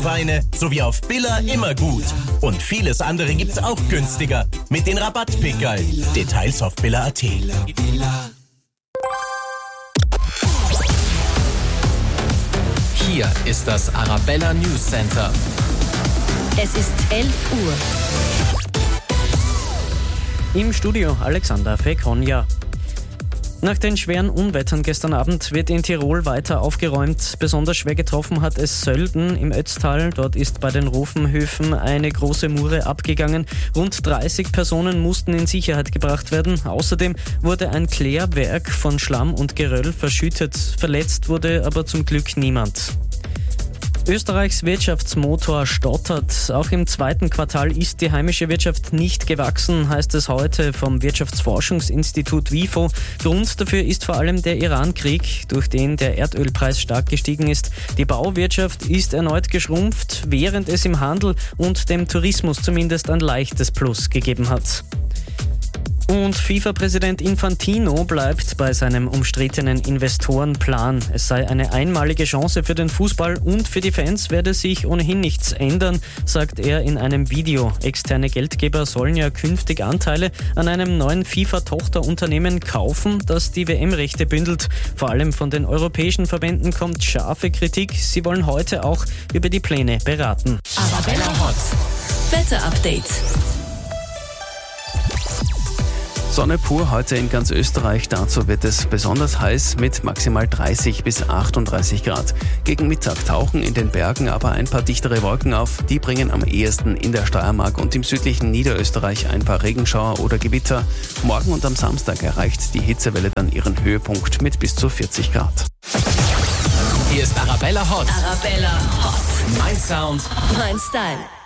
Traubenweine sowie auf Billa immer gut. Und vieles andere gibt's auch günstiger mit den Rabattpickerl. Details auf billa.at. Hier ist das Arabella News Center. Es ist 11 Uhr. Im Studio Alexander Fekonja. Nach den schweren Unwettern gestern Abend wird in Tirol weiter aufgeräumt. Besonders schwer getroffen hat es Sölden im Ötztal. Dort ist bei den Rofenhöfen eine große Mure abgegangen. Rund 30 Personen mussten in Sicherheit gebracht werden. Außerdem wurde ein Klärwerk von Schlamm und Geröll verschüttet. Verletzt wurde aber zum Glück niemand. Österreichs Wirtschaftsmotor stottert. Auch im zweiten Quartal ist die heimische Wirtschaft nicht gewachsen, heißt es heute vom Wirtschaftsforschungsinstitut WIFO. Grund dafür ist vor allem der Iran-Krieg, durch den der Erdölpreis stark gestiegen ist. Die Bauwirtschaft ist erneut geschrumpft, während es im Handel und dem Tourismus zumindest ein leichtes Plus gegeben hat. Und FIFA-Präsident Infantino bleibt bei seinem umstrittenen Investorenplan. Es sei eine einmalige Chance für den Fußball und für die Fans werde sich ohnehin nichts ändern, sagt er in einem Video. Externe Geldgeber sollen ja künftig Anteile an einem neuen FIFA-Tochterunternehmen kaufen, das die WM-Rechte bündelt. Vor allem von den europäischen Verbänden kommt scharfe Kritik. Sie wollen heute auch über die Pläne beraten. Arabella Hot. Wetter-Update. Sonne pur heute in ganz Österreich. Dazu wird es besonders heiß mit maximal 30 bis 38 Grad. Gegen Mittag tauchen in den Bergen aber ein paar dichtere Wolken auf. Die bringen am ehesten in der Steiermark und im südlichen Niederösterreich ein paar Regenschauer oder Gewitter. Morgen und am Samstag erreicht die Hitzewelle dann ihren Höhepunkt mit bis zu 40 Grad. Hier ist Arabella Hot. Arabella Hot. Mein Sound. Mein Style.